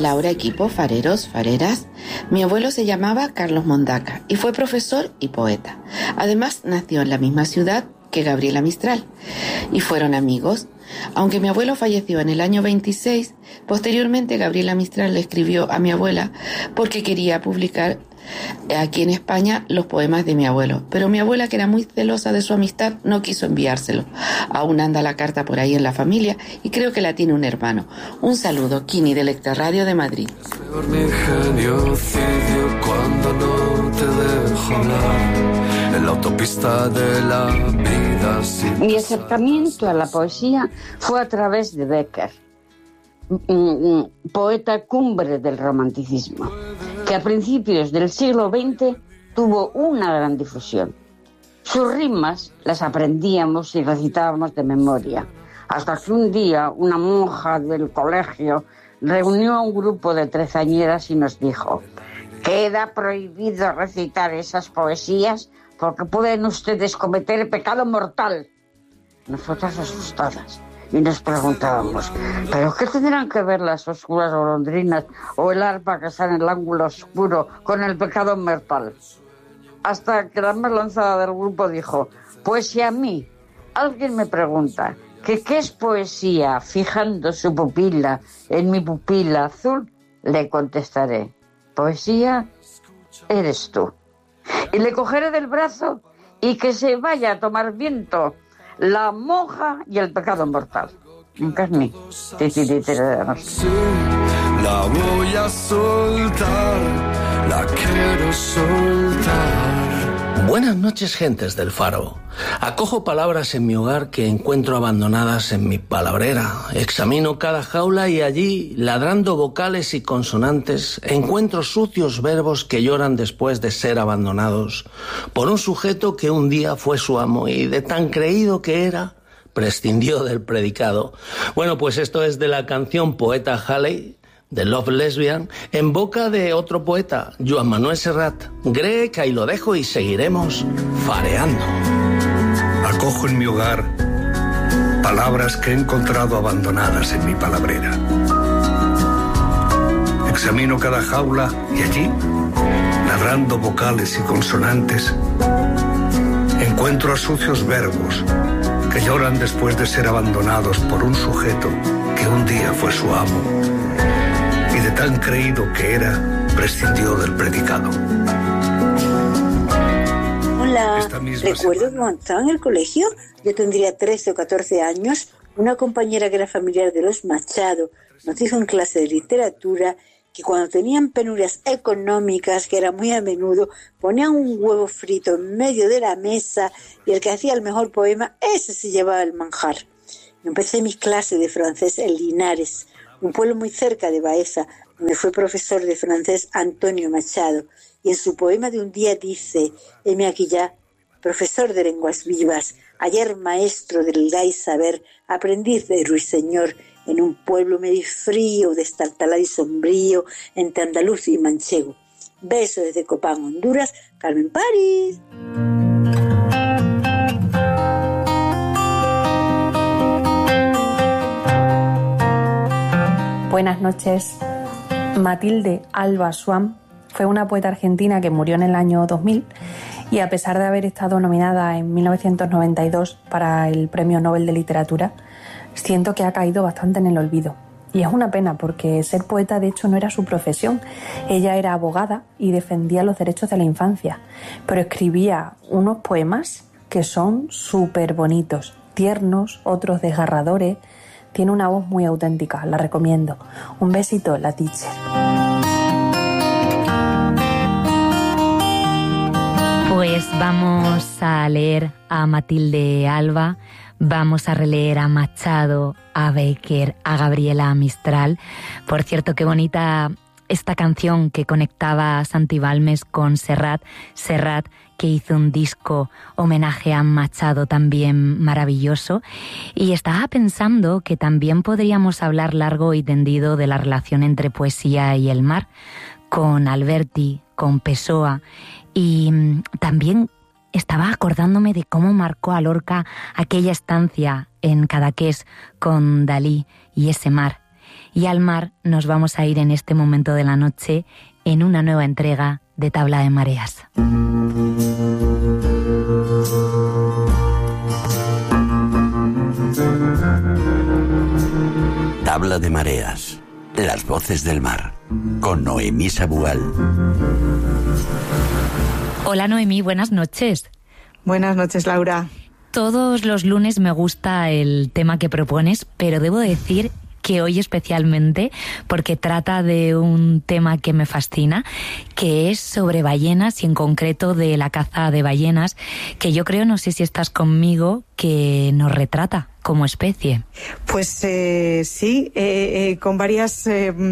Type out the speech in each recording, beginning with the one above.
Hola, hora equipo, fareros, fareras. Mi abuelo se llamaba Carlos Mondaca y fue profesor y poeta. Además, nació en la misma ciudad que Gabriela Mistral y fueron amigos. Aunque mi abuelo falleció en el año 26, posteriormente Gabriela Mistral le escribió a mi abuela porque quería publicar aquí en España los poemas de mi abuelo, pero mi abuela, que era muy celosa de su amistad, no quiso enviárselo. Aún anda la carta por ahí en la familia y creo que la tiene un hermano. Un saludo, Kini de Electra Radio de Madrid. Cuando no te dejo hablar en la autopista de la vida. Mi acercamiento a la poesía fue a través de Becker, poeta cumbre del romanticismo, que a principios del siglo XX tuvo una gran difusión. Sus rimas las aprendíamos y recitábamos de memoria, hasta que un día una monja del colegio reunió a un grupo de treceañeras y nos dijo: queda prohibido recitar esas poesías porque pueden ustedes cometer pecado mortal. Nosotras asustadas y nos preguntábamos, ¿pero qué tendrán que ver las oscuras golondrinas o el arpa que está en el ángulo oscuro con el pecado mortal? Hasta que la más lanzada del grupo dijo: pues si a mí alguien me pregunta que qué es poesía fijando su pupila en mi pupila azul, le contestaré: poesía eres tú. Y le cogeré del brazo y que se vaya a tomar viento la monja y el pecado mortal. Nunca es mí. La voy a soltar, la quiero soltar. Buenas noches, gentes del Faro. Acojo palabras en mi hogar que encuentro abandonadas en mi palabrera. Examino cada jaula y allí, ladrando vocales y consonantes, encuentro sucios verbos que lloran después de ser abandonados por un sujeto que un día fue su amo y, de tan creído que era, prescindió del predicado. Bueno, pues esto es de la canción Poeta Halley, de Love Lesbian, en boca de otro poeta, Joan Manuel Serrat. Grec, ahí lo dejo y seguiremos fareando. Acojo en mi hogar palabras que he encontrado abandonadas en mi palabrera. Examino cada jaula y allí, ladrando vocales y consonantes, encuentro a sucios verbos que lloran después de ser abandonados por un sujeto que un día fue su amo y, de tan creído que era, prescindió del predicado. Hola, recuerdo que cuando estaba en el colegio, yo tendría 13 o 14 años, una compañera que era familiar de los Machado nos dijo en clase de literatura que cuando tenían penurias económicas, que era muy a menudo, ponían un huevo frito en medio de la mesa y el que hacía el mejor poema, ese se llevaba el manjar. Yo empecé mis clases de francés en Linares, un pueblo muy cerca de Baeza, donde fue profesor de francés Antonio Machado, y en su poema de un día dice: heme aquí ya, profesor de lenguas vivas, ayer maestro del gai saber, aprendiz de ruiseñor, en un pueblo medio frío, destartalado y sombrío, entre andaluz y manchego. Beso desde Copán, Honduras, Carmen París. Buenas noches. Matilde Alba Swan fue una poeta argentina que murió en el año 2000 y, a pesar de haber estado nominada en 1992 para el Premio Nobel de Literatura, siento que ha caído bastante en el olvido. Y es una pena, porque ser poeta de hecho no era su profesión. Ella era abogada y defendía los derechos de la infancia, pero escribía unos poemas que son súper bonitos, tiernos, otros desgarradores. Tiene una voz muy auténtica, la recomiendo. Un besito, la teacher. Pues vamos a leer a Matilde Alba, vamos a releer a Machado, a Becker, a Gabriela Mistral. Por cierto, qué bonita esta canción que conectaba a Santi Balmes con Serrat. Serrat, que hizo un disco homenaje a Machado también maravilloso. Y estaba pensando que también podríamos hablar largo y tendido de la relación entre poesía y el mar, con Alberti, con Pessoa, y también estaba acordándome de cómo marcó a Lorca aquella estancia en Cadaqués con Dalí y ese mar. y al mar nos vamos a ir en este momento de la noche en una nueva entrega de Tabla de Mareas. Tabla de Mareas, las voces del mar, con Noemí Sabugal. Hola Noemí, buenas noches. Buenas noches, Laura. Todos los lunes me gusta el tema que propones, pero debo decir que hoy especialmente, porque trata de un tema que me fascina, que es sobre ballenas y en concreto de la caza de ballenas, que yo creo, no sé si estás conmigo, que nos retrata como especie. Pues sí, con varias,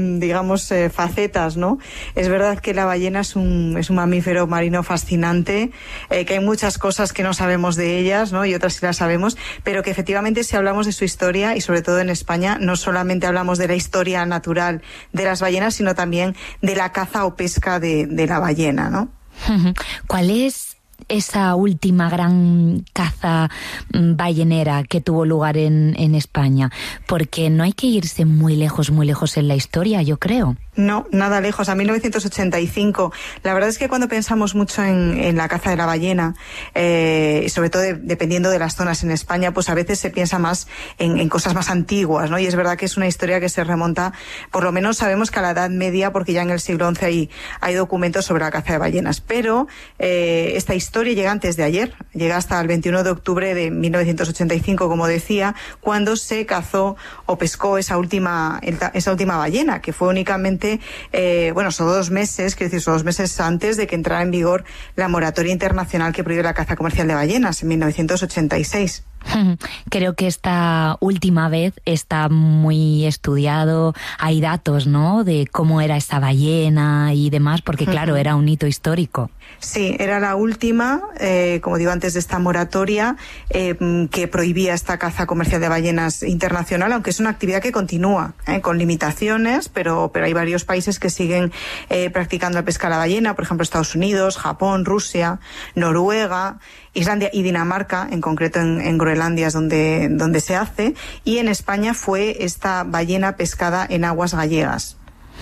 facetas, ¿no? Es verdad que la ballena es un mamífero marino fascinante, que hay muchas cosas que no sabemos de ellas, ¿no? Y otras sí las sabemos, pero que efectivamente si hablamos de su historia, y sobre todo en España, no solamente hablamos de la historia natural de las ballenas, sino también de la caza o pesca de la ballena, ¿no? ¿Cuál es esa última gran caza ballenera que tuvo lugar en España? Porque no hay que irse muy lejos en la historia, yo creo. No, nada lejos, a 1985. La verdad es que cuando pensamos mucho en la caza de la ballena, sobre todo dependiendo de las zonas en España, pues a veces se piensa más en cosas más antiguas, ¿no? Y es verdad que es una historia que se remonta, por lo menos sabemos que a la Edad Media, porque ya en el siglo XI hay documentos sobre la caza de ballenas. Pero esta historia llega antes de ayer, llega hasta el 21 de octubre de 1985, como decía, cuando se cazó o pescó esa última ballena, que fue únicamente son 2 meses, quiero decir, son 2 meses antes de que entrara en vigor la moratoria internacional que prohíbe la caza comercial de ballenas en 1986. Creo que esta última vez está muy estudiado, hay datos, ¿no?, de cómo era esa ballena y demás, porque claro, era un hito histórico. Sí, era la última, como digo, antes de esta moratoria que prohibía esta caza comercial de ballenas internacional, aunque es una actividad que continúa, con limitaciones, pero hay varios países que siguen practicando la pesca a la ballena, por ejemplo Estados Unidos, Japón, Rusia, Noruega, Islandia y Dinamarca, en concreto en Groenlandia es donde se hace, y en España fue esta ballena pescada en aguas gallegas.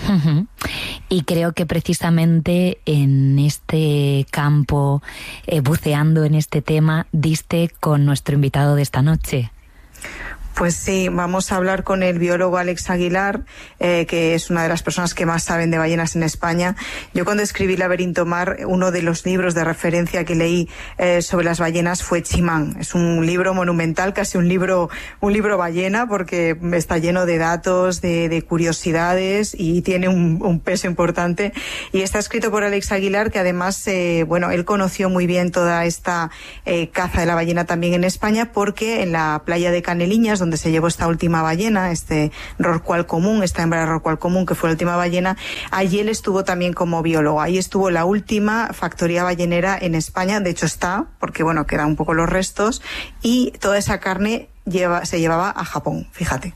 Y creo que precisamente en este campo, buceando en este tema, diste con nuestro invitado de esta noche. Pues sí, vamos a hablar con el biólogo Alex Aguilar, que es una de las personas que más saben de ballenas en España. Yo cuando escribí Laberinto Mar, uno de los libros de referencia que leí sobre las ballenas fue Chimán. Es un libro monumental, casi un libro ballena, porque está lleno de datos, de curiosidades y tiene un peso importante. Y está escrito por Alex Aguilar, que además, él conoció muy bien toda esta caza de la ballena también en España, porque en la playa de Caneliñas, donde se llevó esta última ballena, este rorcual común, esta hembra de rorcual común que fue la última ballena, allí él estuvo también como biólogo. Ahí estuvo la última factoría ballenera en España, de hecho está, porque quedan un poco los restos, y toda esa carne se llevaba a Japón, fíjate.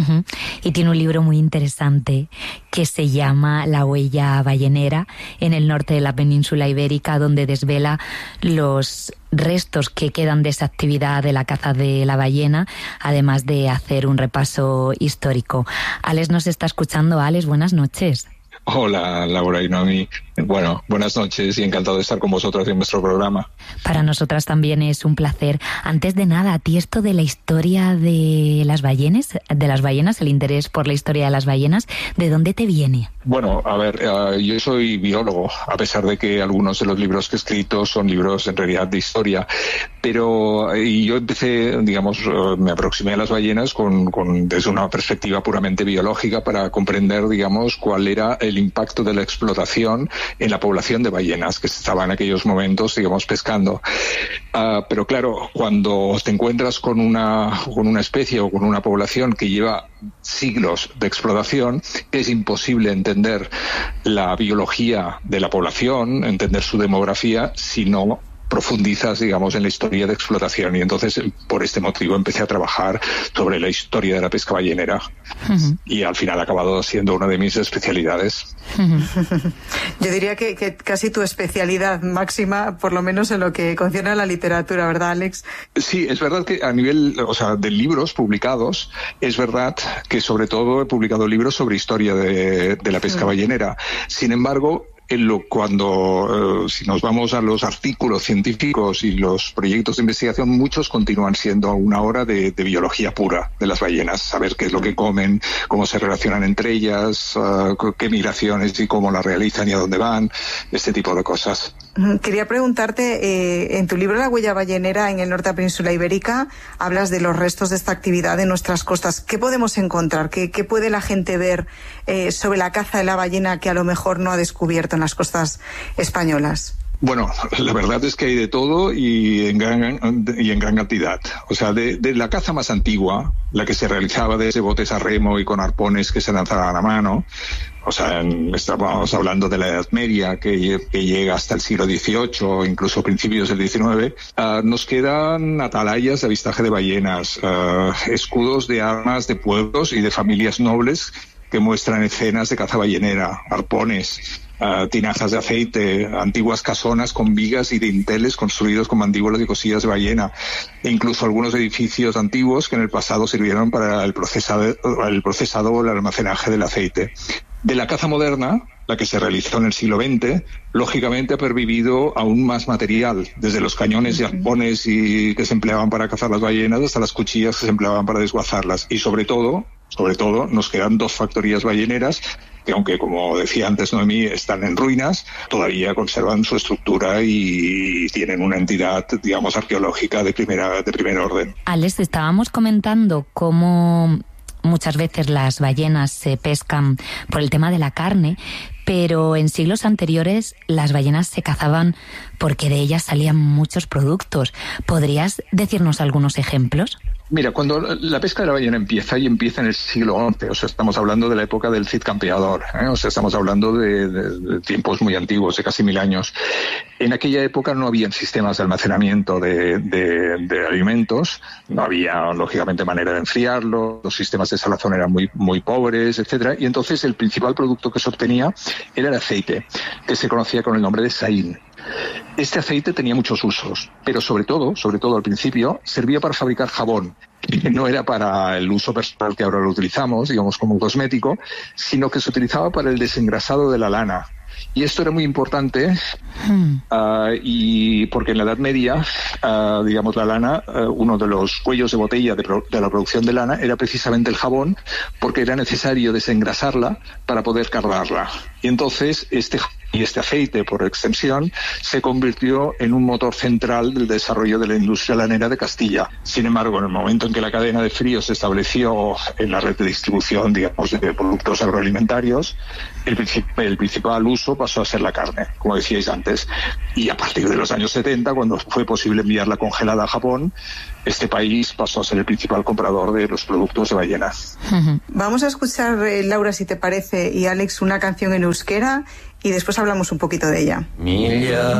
Y tiene un libro muy interesante que se llama La huella ballenera, en el norte de la península ibérica, donde desvela los restos que quedan de esa actividad de la caza de la ballena, además de hacer un repaso histórico. Alex nos está escuchando. Alex, buenas noches. Hola, Laura y Noemí. Bueno, buenas noches y encantado de estar con vosotros en vuestro programa. Para nosotras también es un placer. Antes de nada, ¿a ti esto de la historia de las ballenas, el interés por la historia de las ballenas, de dónde te viene? Bueno, a ver, yo soy biólogo, a pesar de que algunos de los libros que he escrito son libros en realidad de historia, pero yo empecé, me aproximé a las ballenas desde una perspectiva puramente biológica para comprender, cuál era el impacto de la explotación en la población de ballenas que se estaba en aquellos momentos, pescando. Pero claro, cuando te encuentras con una especie o con una población que lleva siglos de explotación, es imposible entender la biología de la población, entender su demografía, si no profundizas, digamos, en la historia de explotación. Y entonces, por este motivo, empecé a trabajar sobre la historia de la pesca ballenera. Y al final ha acabado siendo una de mis especialidades. Yo diría que casi tu especialidad máxima, por lo menos en lo que concierne a la literatura, ¿verdad, Alex? Sí, es verdad que a nivel, de libros publicados, es verdad que sobre todo he publicado libros sobre historia de la pesca ballenera. Sin embargo, si nos vamos a los artículos científicos y los proyectos de investigación, muchos continúan siendo una hora de biología pura de las ballenas, saber qué es lo que comen, cómo se relacionan entre ellas, qué migraciones y cómo las realizan y a dónde van, este tipo de cosas. Quería preguntarte, en tu libro La huella ballenera en el norte de la península ibérica, hablas de los restos de esta actividad en nuestras costas. ¿Qué podemos encontrar? ¿Qué puede la gente ver sobre la caza de la ballena que a lo mejor no ha descubierto en las costas españolas? Bueno, la verdad es que hay de todo y en gran cantidad. O sea, de la caza más antigua, la que se realizaba desde botes a remo y con arpones que se lanzaban a mano, o sea, estábamos hablando de la Edad Media, que llega hasta el siglo XVIII, incluso principios del XIX, nos quedan atalayas de avistaje de ballenas, escudos de armas de pueblos y de familias nobles que muestran escenas de caza ballenera, arpones, tinajas de aceite, antiguas casonas con vigas y dinteles construidos con mandíbulas y cosillas de ballena, e incluso algunos edificios antiguos que en el pasado sirvieron para el procesado o el almacenaje del aceite. De la caza moderna, la que se realizó en el siglo XX, lógicamente ha pervivido aún más material, desde los cañones y arpones que se empleaban para cazar las ballenas hasta las cuchillas que se empleaban para desguazarlas. Y sobre todo, nos quedan 2 factorías balleneras que, aunque, como decía antes Noemí, están en ruinas, todavía conservan su estructura y tienen una entidad, digamos, arqueológica de primer orden. Alex, estábamos comentando cómo muchas veces las ballenas se pescan por el tema de la carne, pero en siglos anteriores las ballenas se cazaban porque de ellas salían muchos productos. ¿Podrías decirnos algunos ejemplos? Mira, cuando la pesca de la ballena empieza en el siglo XI, o sea, estamos hablando de la época del Cid Campeador, o sea, estamos hablando de tiempos muy antiguos, de casi 1000 años. En aquella época no habían sistemas de almacenamiento de alimentos, no había, lógicamente, manera de enfriarlo, los sistemas de salazón eran muy pobres, etcétera, y entonces el principal producto que se obtenía era el aceite, que se conocía con el nombre de saín. Este aceite tenía muchos usos, pero sobre todo al principio, servía para fabricar jabón, que no era para el uso personal que ahora lo utilizamos, digamos, como un cosmético, sino que se utilizaba para el desengrasado de la lana. Y esto era muy importante y porque en la Edad Media, digamos, la lana, uno de los cuellos de botella de la producción de lana era precisamente el jabón, porque era necesario desengrasarla para poder cargarla. Y entonces este aceite, por extensión, se convirtió en un motor central del desarrollo de la industria lanera de Castilla. Sin embargo, en el momento en que la cadena de frío se estableció en la red de distribución, digamos, de productos agroalimentarios, el principal uso pasó a ser la carne, como decíais antes. Y a partir de los años 70, cuando fue posible enviarla congelada a Japón, este país pasó a ser el principal comprador de los productos de ballena. Vamos a escuchar, Laura, si te parece, y Alex, una canción en euskera, y después hablamos un poquito de ella.